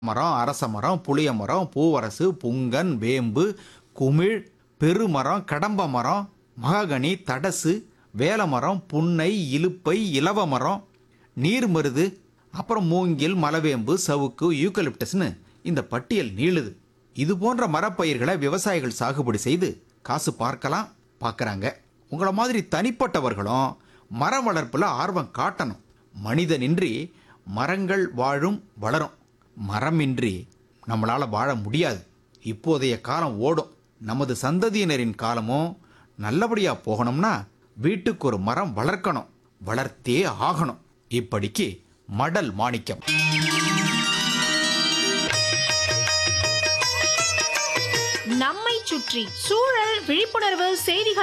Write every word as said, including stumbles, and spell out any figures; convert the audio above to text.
மரம், அரச மரம், புளிய மரம், பூவரசு, புங்கன், வேம்பு, குமிழ், பெருமரம், கடம்ப மரம், மகாகனி, தடசு, வேலமரம், புன்னை, இலுப்பை, இலவ மரம், நீர்மருது, அப்புறம் மூங்கில், மலவேம்பு, சவுக்கு, யூக்கலிப்டஸ்னு இந்த பட்டியல் நீளுது. இது போன்ற மரப்பயிர்களை விவசாயிகள் சாகுபடி செய்து காசு பார்க்கலாம், பார்க்கறாங்க. உங்களை மாதிரி தனிப்பட்டவர்களும் மரம் வளர்ப்புல ஆர்வம் காட்டணும். மனிதனின்றி மரங்கள் வாழும் வளரும். மரமின்றி நம்மளால வாழ முடியாது. இப்போதைய காலம் ஓடும். நமது சந்ததியினரின் காலமும் நல்லபடியா போகணும்னா வீட்டுக்கு ஒரு மரம் வளர்க்கணும், வளர்த்தே ஆகணும். இப்படிக்கு மடல் மாணிக்கம். நம்மை சுற்றி சூழல் விழிப்புணர்வு செய்திகள்